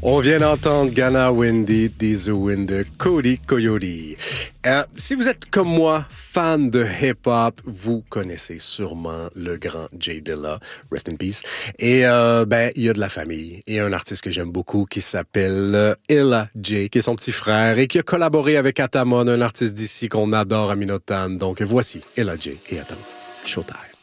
On vient d'entendre Ghana Wendy, These Wind de Cody Coyote. Si vous êtes comme moi, fan de hip-hop, vous connaissez sûrement le grand Jay Dilla, rest in peace. Et il y a de la famille. Et un artiste que j'aime beaucoup qui s'appelle Ella J, qui est son petit frère et qui a collaboré avec Atamon, un artiste d'ici qu'on adore à Minotan. Donc voici Ella J et Atamon. Showtime.